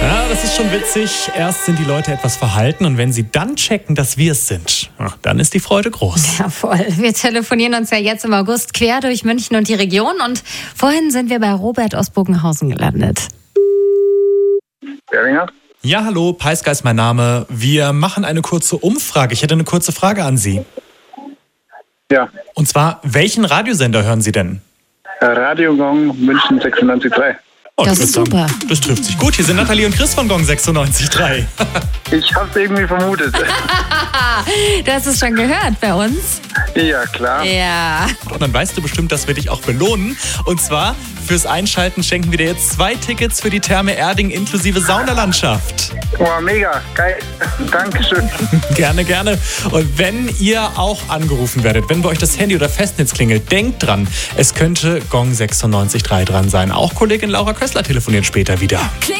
Ja, das ist schon witzig. Erst sind die Leute etwas verhalten und wenn sie dann checken, dass wir es sind, dann ist die Freude groß. Ja, voll. Wir telefonieren uns ja jetzt im August quer durch München und die Region und vorhin sind wir bei Robert aus Bogenhausen gelandet. Beringer? Ja, hallo, Peiska ist mein Name. Wir machen eine kurze Umfrage. Ich hätte eine kurze Frage an Sie. Ja, Und zwar, welchen Radiosender hören Sie denn? Radio Gong München 96.3. Oh, Das ich ist würd sagen, super. Das trifft sich gut. Hier sind Nathalie und Chris von Gong 96.3. Ich hab's irgendwie vermutet. Du hast es schon gehört bei uns. Ja, klar. Ja. Und dann weißt du bestimmt, dass wir dich auch belohnen. Und zwar, fürs Einschalten schenken wir dir jetzt 2 Tickets für die Therme Erding inklusive Saunalandschaft. Oh, mega. Geil. Dankeschön. Gerne, gerne. Und wenn ihr auch angerufen werdet, wenn bei euch das Handy oder Festnetz klingelt, denkt dran, es könnte Gong 96.3 dran sein. Auch Kollegin Laura Kössler telefoniert später wieder.